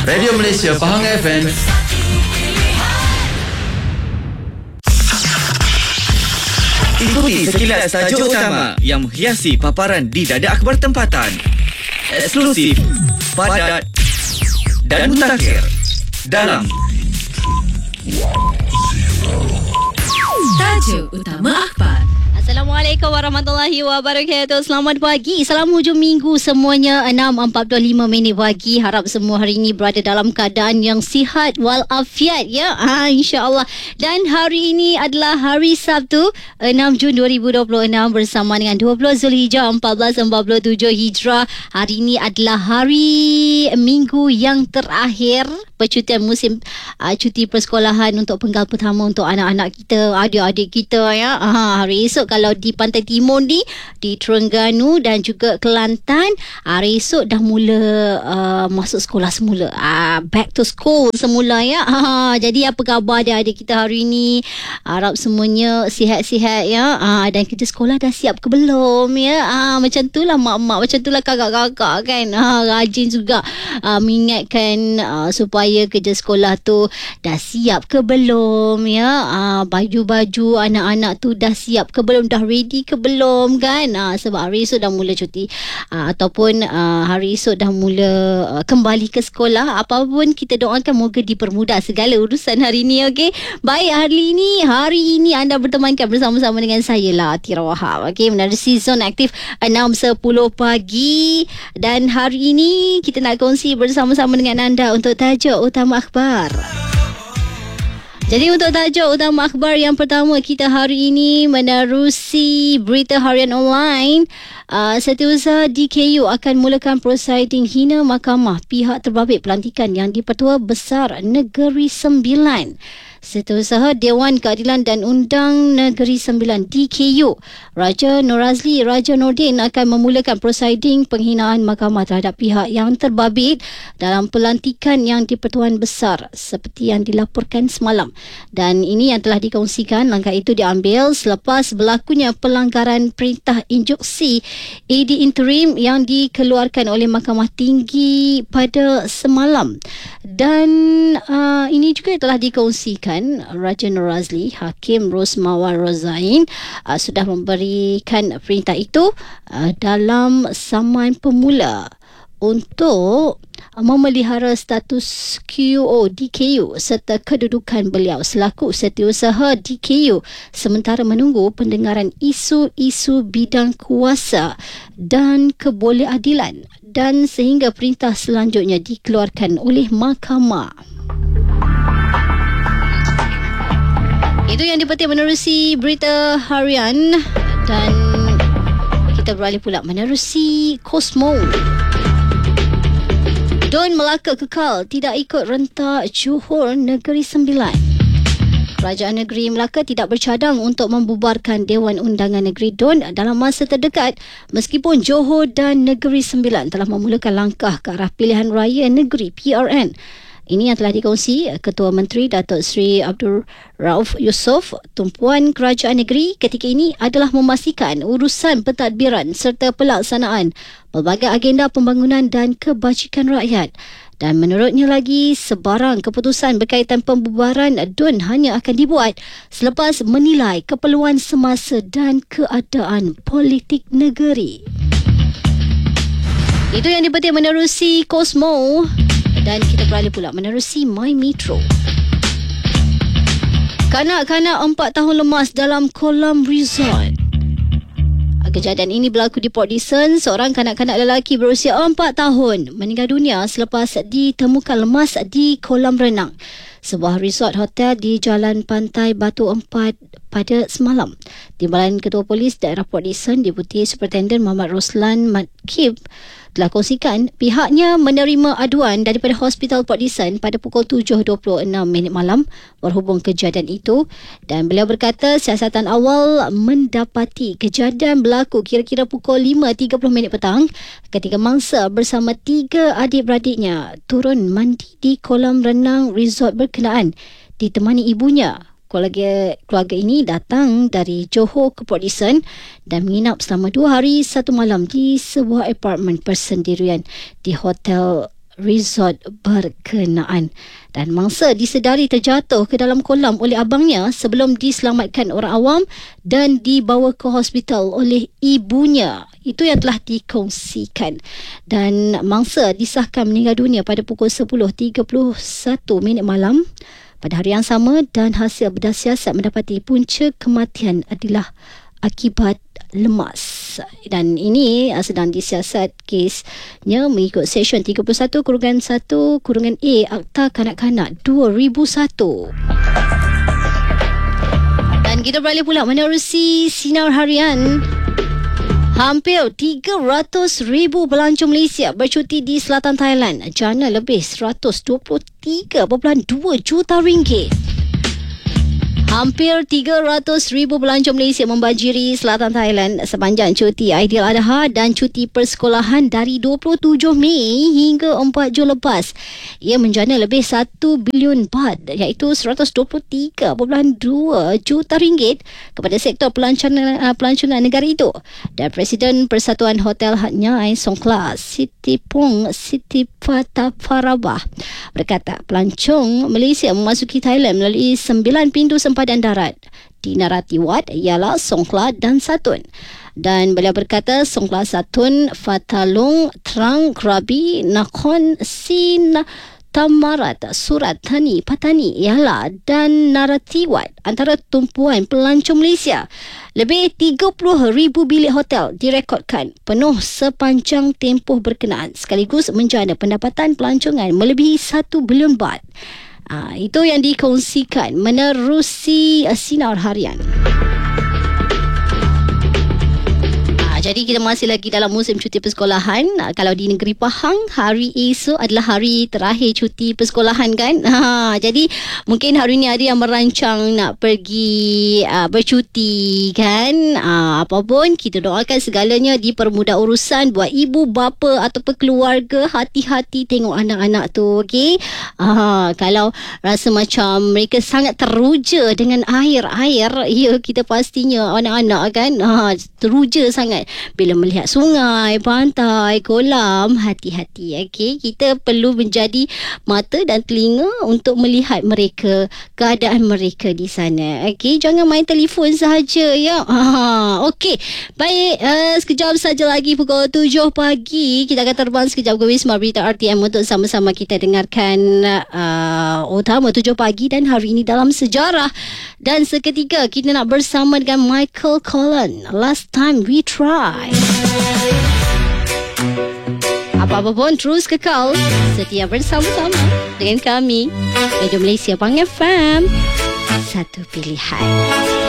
Radio Malaysia Pahang FM. Ikuti sekilas tajuk utama yang menghiasi paparan di Dada Akhbar Tempatan. Eksklusif, padat dan mutakhir dalam Tajuk Utama Akhbar. Assalamualaikum warahmatullahi wabarakatuh. Selamat pagi. Salam hujung minggu semuanya. 6.45 pagi. Harap semua hari ini berada dalam keadaan yang sihat walafiat ya. InsyaAllah. Dan hari ini adalah hari Sabtu 6 Jun 2026 bersama dengan 20 Zulhijjah 1447 Hijrah. Hari ini adalah hari minggu yang terakhir percutian musim cuti persekolahan untuk penggal pertama untuk anak-anak kita, adik-adik kita ya. Hari esok kalau di Pantai Timur ni, di Terengganu dan juga Kelantan, hari esok dah mula masuk sekolah semula. Back to school semula ya. Jadi apa khabar adik-adik kita hari ni? Harap semuanya sihat-sihat ya. Dan kita sekolah dah siap ke belum ya? Macam tu lah mak-mak, macam tu lah kakak-kakak kan. Rajin juga mengingatkan supaya kerja sekolah tu dah siap ke belum ya. Baju-baju anak-anak tu dah siap ke belum, dah ready ke belum kan. Sebab hari esok dah mula cuti ataupun hari esok dah mula kembali ke sekolah. Apapun kita doakan moga dipermudah segala urusan hari ni. Okey, baik, hari ini anda bertemankan bersama-sama dengan saya lah, Tira Wahab. Okey, menerusi Zon Aktif 6.10 pagi. Dan hari ini kita nak kongsi bersama-sama dengan anda untuk tajuk utama akhbar. Jadi untuk tajuk utama akhbar yang pertama kita hari ini menerusi berita harian online. Setiausaha DKU akan mulakan prosiding hina mahkamah pihak terbabit pelantikan yang di-Pertua Besar Negeri Sembilan. Setiausaha Dewan Keadilan dan Undang Negeri Sembilan DKU, Raja Nur Razli Raja Nordin akan memulakan prosiding penghinaan mahkamah terhadap pihak yang terbabit dalam pelantikan yang di-Pertuan Besar seperti yang dilaporkan semalam. Dan ini yang telah dikongsikan, langkah itu diambil selepas berlakunya pelanggaran perintah injuksi AD interim yang dikeluarkan oleh Mahkamah Tinggi pada semalam. Dan ini juga telah dikongsikan Raja Nur Razli, Hakim Rosmawar Rozain sudah memberikan perintah itu dalam saman pemula untuk memelihara status QO DKU serta kedudukan beliau selaku setiausaha DKU sementara menunggu pendengaran isu-isu bidang kuasa dan kebolehadilan dan sehingga perintah selanjutnya dikeluarkan oleh mahkamah. Itu yang dipetik menerusi berita harian. Dan kita beralih pula menerusi Kosmo. Don Melaka kekal tidak ikut rentak Johor Negeri Sembilan. Kerajaan Negeri Melaka tidak bercadang untuk membubarkan Dewan Undangan Negeri Don dalam masa terdekat meskipun Johor dan Negeri Sembilan telah memulakan langkah ke arah pilihan raya negeri PRN. Ini yang telah dikongsi Ketua Menteri Datuk Seri Abdul Rauf Yusof. Tumpuan kerajaan negeri ketika ini adalah memastikan urusan pentadbiran serta pelaksanaan pelbagai agenda pembangunan dan kebajikan rakyat. Dan menurutnya lagi, sebarang keputusan berkaitan pembubaran DUN hanya akan dibuat selepas menilai keperluan semasa dan keadaan politik negeri. Itu yang dipetik menerusi Kosmo. Dan kita beralih pula menerusi My Metro. Kanak-kanak 4 tahun lemas dalam kolam resort. Kejadian ini berlaku di Port Dickson. Seorang kanak-kanak lelaki berusia 4 tahun meninggal dunia selepas ditemukan lemas di kolam renang sebuah resort hotel di Jalan Pantai Batu Empat pada semalam. Timbalan Ketua Polis Daerah Port Dickson, Deputi Superintendent Muhammad Roslan Matkib, telah kongsikan pihaknya menerima aduan daripada Hospital Port Dickson pada pukul 7.26 malam berhubung kejadian itu, dan beliau berkata siasatan awal mendapati kejadian berlaku kira-kira pukul 5.30 petang ketika mangsa bersama 3 adik-beradiknya turun mandi di kolam renang resort berkenaan ditemani ibunya. Keluarga ini datang dari Johor ke Port Dickson dan menginap selama 2 hari 1 malam di sebuah apartmen persendirian di Hotel resort berkenaan. Dan mangsa disedari terjatuh ke dalam kolam oleh abangnya sebelum diselamatkan orang awam dan dibawa ke hospital oleh ibunya. Itu yang telah dikongsikan. Dan mangsa disahkan meninggal dunia pada pukul 10.31 malam pada hari yang sama, dan hasil bedah siasat mendapati punca kematian adalah akibat lemas. Dan ini sedang disiasat kesnya mengikut Seksyen 31/1/A Akta Kanak-Kanak 2001. Dan kita beralih pula menerusi Sinar Harian. Hampir 300,000 pelancong Malaysia bercuti di selatan Thailand. Jana lebih 123.2 juta ringgit. Hampir 300,000 pelancong Malaysia membanjiri selatan Thailand sepanjang cuti Aidiladha dan cuti persekolahan dari 27 Mei hingga 4 Jun lepas. Ia menjana lebih 1 bilion baht iaitu 123.2 juta ringgit kepada sektor pelancongan negara itu. Dan Presiden Persatuan Hotel Nyai Songkhla Sitipong Sitiphatafarabah berkata pelancong Malaysia memasuki Thailand melalui 9 pintu sempadan darat di Narathiwat ialah Songkhla dan Satun. Dan beliau berkata Songkhla, Satun, Fatalung, Trang, Krabi, Nakhon, Sin, Tamarat, Surat, Thani, Patani ialah dan Narathiwat antara tumpuan pelancong Malaysia. Lebih 30,000 bilik hotel direkodkan penuh sepanjang tempoh berkenaan sekaligus menjana pendapatan pelancongan melebihi 1 bilion baht. Itu yang dikongsikan menerusi Sinar Harian. Jadi kita masih lagi dalam musim cuti persekolahan. Kalau di negeri Pahang, hari esok adalah hari terakhir cuti persekolahan kan. Jadi mungkin hari ni ada yang merancang nak pergi bercuti kan. Apapun, kita doakan segalanya dipermudah urusan buat ibu bapa ataupun keluarga. Hati-hati tengok anak-anak tu, okey. Kalau rasa macam mereka sangat teruja dengan air, ya kita pastinya anak-anak kan teruja sangat bila melihat sungai, pantai, kolam. Hati-hati, okey. Kita perlu menjadi mata dan telinga untuk melihat mereka, keadaan mereka di sana, okey. Jangan main telefon sahaja ya. Okey. Baik, sekejap saja lagi pukul 7 pagi kita akan terbang sekejap ke Wisma Berita RTM untuk sama-sama kita dengarkan utama 7 pagi dan hari ini dalam sejarah. Dan seketika kita nak bersama dengan Michael Collin, Last Time We Try. Apa-apa pun terus kekal setia bersama-sama dengan kami Radio Malaysia Pang FM, satu pilihan.